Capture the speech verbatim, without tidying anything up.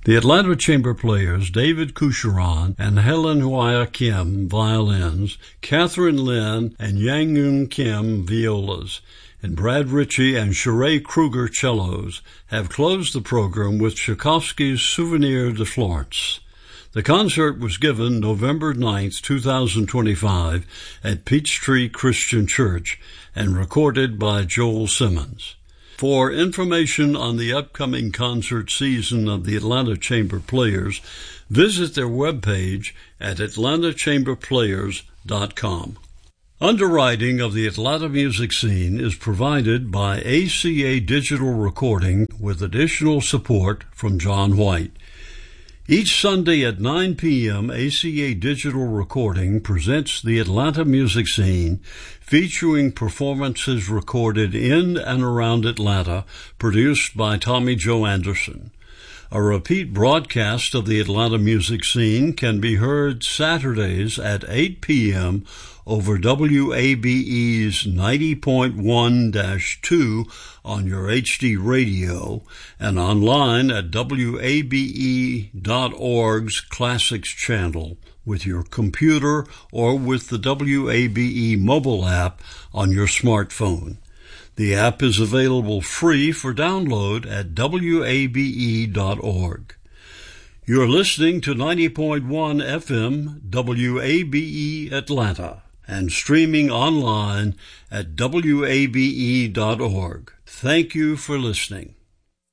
The Atlanta Chamber Players, David Coucheron and Helen Hua Kim, violins, Catherine Lin and Yang-Eun Kim, violas, and Brad Ritchie and Sheree Kruger, cellos, have closed the program with Tchaikovsky's Souvenir de Florence. The concert was given November ninth, two thousand twenty-five at Peachtree Christian Church and recorded by Joel Simmons. For information on the upcoming concert season of the Atlanta Chamber Players, visit their webpage at atlanta chamber players dot com. Underwriting of the Atlanta music scene is provided by A C A Digital Recording with additional support from John White. Each Sunday at nine p.m., A C A Digital Recording presents the Atlanta music scene, featuring performances recorded in and around Atlanta, produced by Tommy Joe Anderson. A repeat broadcast of the Atlanta music scene can be heard Saturdays at eight p.m. over W A B E's ninety point one dash two on your H D radio and online at W A B E dot org's Classics channel with your computer or with the W A B E mobile app on your smartphone. The app is available free for download at W A B E dot org. You're listening to ninety point one F M W A B E Atlanta and streaming online at W A B E dot org. Thank you for listening.